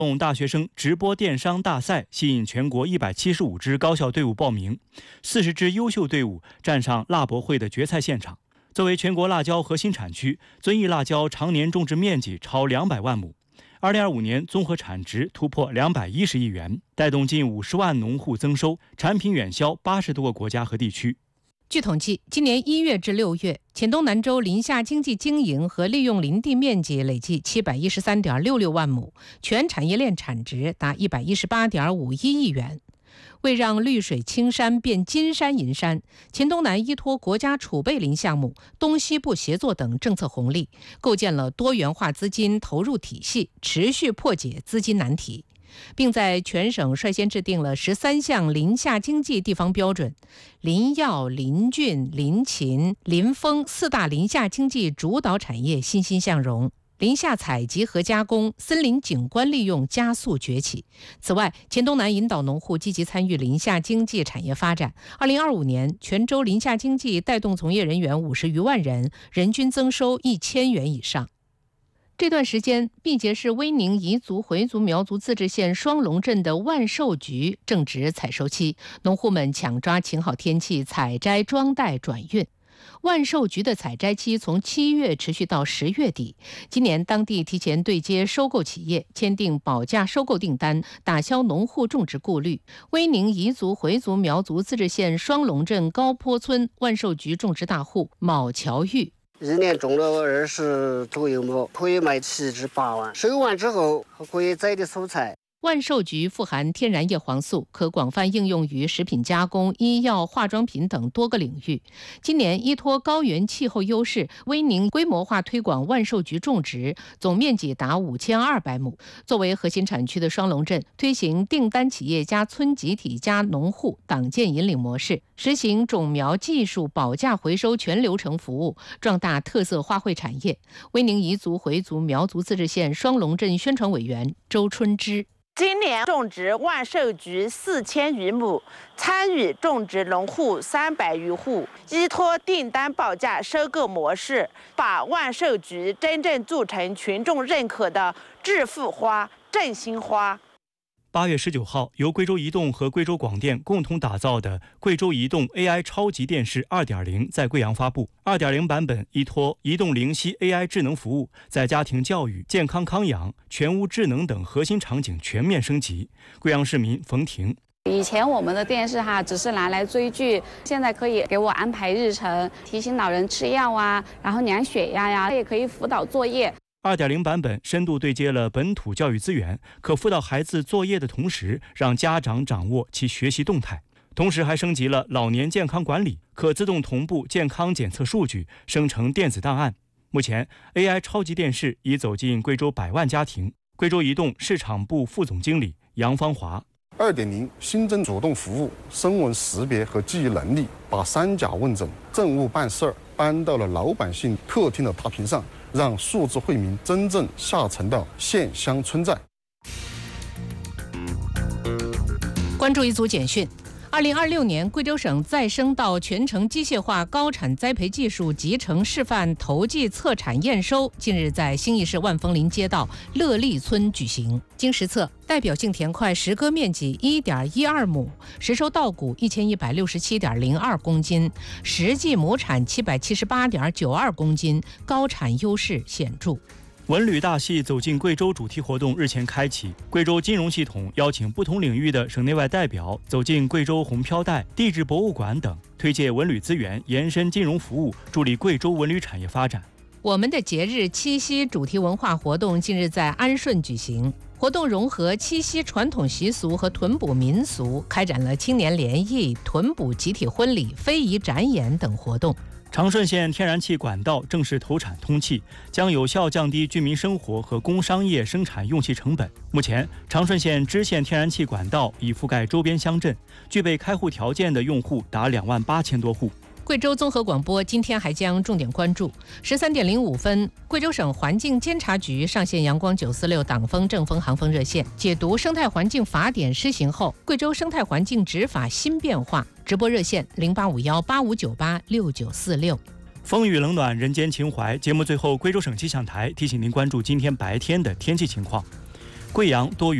大学生直播电商大赛吸引全国175支高校队伍报名，40支优秀队伍站上辣博会的决赛现场。作为全国辣椒核心产区，遵义辣椒常年种植面积超200万亩，2025年综合产值突破210亿元，带动近50万农户增收，产品远销80多个国家和地区。 据统计，今年1月至6月，黔东南州林下经济经营和利用林地面积累计713.66万亩，全产业链产值达118.51亿元。为让绿水青山变金山银山，黔东南依托国家储备林项目、东西部协作等政策红利，构建了多元化资金投入体系，持续破解资金难题，并在全省率先制定了13项林下经济地方标准，林药、林菌、林禽、林蜂4大林下经济主导产业欣欣向荣，林下采集和加工、森林景观利用加速崛起。此外，黔东南引导农户积极参与林下经济产业发展。2025年，全州林下经济带动从业人员50余万人，人均增收1000元以上。这段时间，毕节市威宁彝族回族苗族自治县双龙镇的万寿菊正值采收期，农户们抢抓晴好天气采摘装袋转运。万寿菊的采摘期从7月持续到10月底。今年当地提前对接收购企业，签订保价收购订单，打消农户种植顾虑。威宁彝族回族苗族自治县双龙镇高坡村万寿菊种植大户卯乔玉 ，1年种了20左右亩，可以卖7至8万。收完之后可以摘的蔬菜。 万寿菊富含天然叶黄素，可广泛应用于食品加工、医药、化妆品等多个领域。今年依托高原气候优势，威宁规模化推广万寿菊种植，总面积达5200亩。作为核心产区的双龙镇，推行订单企业加村集体加农户党建引领模式，实行种苗技术保价回收全流程服务，壮大特色花卉产业。威宁彝族回族苗族自治县双龙镇宣传委员周春芝， 今年种植万寿菊4000余亩，参与种植农户300余户，依托订单报价收购模式，把万寿菊真正做成群众认可的致富花、振兴花。 8月19号，由贵州移动和贵州广电共同打造的贵州移动 AI 超级电视 2.0 在贵阳发布。2.0 版本依托移动灵犀 AI 智能服务，在家庭教育、健康康养、全屋智能等核心场景全面升级。贵阳市民冯婷， 以前我们的电视只是拿来追剧，现在可以给我安排日程，提醒老人吃药啊，然后量血压呀，也可以辅导作业。 2.0 版本深度对接了本土教育资源，可辅导孩子作业的同时，让家长掌握其学习动态。同时还升级了老年健康管理，可自动同步健康检测数据，生成电子档案。目前 AI 超级电视已走进贵州100万家庭。贵州移动市场部副总经理杨芳华 ，2.0 新增主动服务、声纹识别和记忆能力，把三甲问诊、政务办事儿搬到了老百姓客厅的大屏上，让数字惠民真正下沉到县乡村寨。 关注一组简讯。2026年，贵州省再生稻全程机械化高产栽培技术集成示范投寄测产验收近日在兴义市万丰林街道乐利村举行。经实测，代表性田块实割面积1.12亩，实收稻谷1167.02公斤，实际亩产778.92公斤，高产优势显著。 文旅大戏走进贵州主题活动日前开启，贵州金融系统邀请不同领域的省内外代表走进贵州红飘带、地质博物馆等，推介文旅资源，延伸金融服务，助力贵州文旅产业发展。 我们的节日七夕主题文化活动近日在安顺举行，活动融合七夕传统习俗和屯捕民俗，开展了青年联谊、屯捕集体婚礼、非遗展演等活动。 长顺县天然气管道正式投产通气，将有效降低居民生活和工商业生产用气成本。目前，长顺县支线天然气管道已覆盖周边乡镇，具备开户条件的用户达28000多户。 贵州综合广播今天还将重点关注13:05分，贵州省环境监察局上线阳光946挡风正风航风热线，解读生态环境法典施行后贵州生态环境执法新变化。直播热线085185986946。 风雨冷暖，人间情怀。节目最后，贵州省气象台提醒您关注今天白天的天气情况。 贵阳多云。